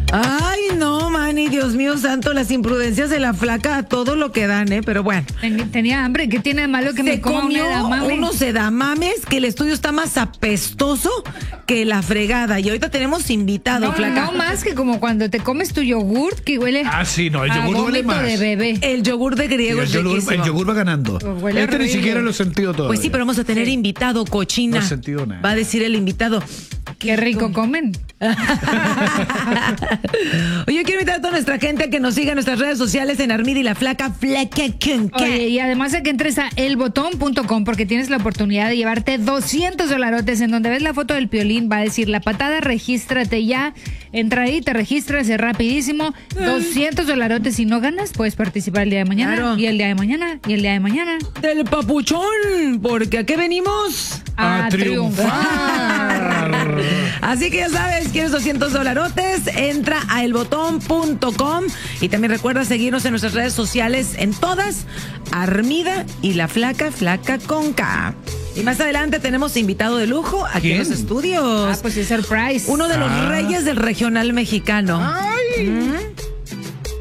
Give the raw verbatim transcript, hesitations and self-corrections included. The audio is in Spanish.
Ay, no, Manny, Dios mío santo, las imprudencias de la flaca a todo lo que dan, ¿eh? Pero bueno. Ten- tenía hambre, ¿qué tiene de malo que Se me coma comió un edamame? unos edamames que el estudio está más apestoso que la fregada. Y ahorita tenemos invitado, No, flaca. no más que como cuando te comes tu yogurt que huele Ah, sí, no, el a yogur huele vómito más. de bebé. El yogur de Y griego el, es yogur, riquísimo. el yogur va ganando. Pues huele Este ni horrible. siquiera lo he sentido todo. Pues sí, pero vamos a tener invitado, cochina. No he sentido nada. Va a decir el invitado. Qué rico comen. Oye, quiero invitar a toda nuestra gente a que nos siga en nuestras redes sociales en Armida y la Flaca Flaca Conca. Oye, y además de que entres a el botón punto com porque tienes la oportunidad de llevarte doscientos dolarotes en donde ves la foto del Piolín, va a decir la patada, regístrate ya, entra ahí, te registras, es rapidísimo, doscientos dolarotes, si no ganas, puedes participar el día de mañana, Claro. y el día de mañana, y el día de mañana, Del papuchón, porque ¿a qué venimos? A triunfar. Así que ya sabes, quieres doscientos dolarotes, entra a el botón punto com y también recuerda seguirnos en nuestras redes sociales en todas, Armida y la Flaca Flaca Conca. Y más adelante tenemos invitado de lujo aquí en ¿Quién? los estudios. ah, pues es surprise. Uno de los Ah. reyes del regional mexicano. Ay. ¿Mm?